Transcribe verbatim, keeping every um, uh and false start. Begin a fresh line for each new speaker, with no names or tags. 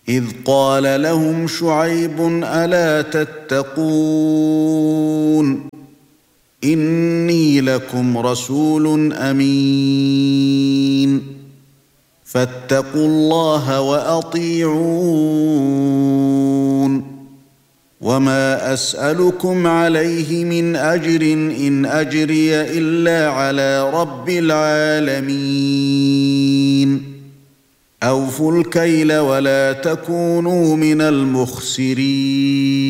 إذ قال لهم شعيب ألا تتقون إني لكم رسول أمين فاتقوا الله وأطيعون وما أسألكم عليه من أجر إن أجري إلا على رب العالمين أوفوا الكيل ولا تكونوا من المخسرين